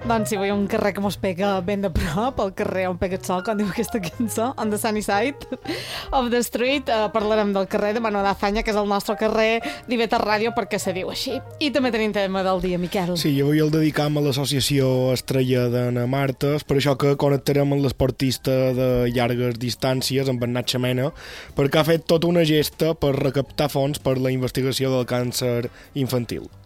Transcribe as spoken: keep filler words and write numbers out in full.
Doncs si vull un carrer que mos pega ben de prop, el carrer on pega el sol, com diu aquesta cançó, on the sunny side of the street, eh, parlarem del carrer de Manuel Azaña, que és el nostre carrer d'Iveta Ràdio, perquè se diu així. I també tenim tema del dia, Miquel. Sí, avui el dedicam a l'associació Estrella d'Anna Marta, és per això que connectarem amb l'esportista de llargues distàncies, amb en Nacho Mena, perquè ha fet tota una gesta per recaptar fons per la investigació del càncer infantil.